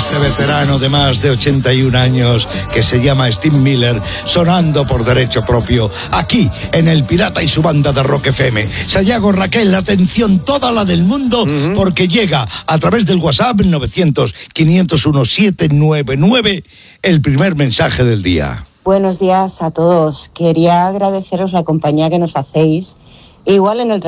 este veterano de más de 81 años que se llama Steve Miller, sonando por derecho propio, aquí en El Pirata y su banda de Rock FM. Sayago, Raquel, atención toda la del mundo, porque llega a través del WhatsApp 900-501-799 el primer mensaje del día. Buenos días a todos. Quería agradeceros la compañía que nos hacéis. Igual en el